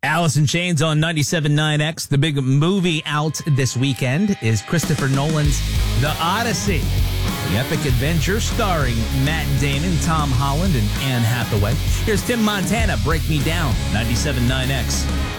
Alice in Chains on 97.9X. The big movie out this weekend is Christopher Nolan's The Odyssey, the epic adventure starring Matt Damon, Tom Holland, and Anne Hathaway. Here's Tim Montana, Break Me Down, 97.9X.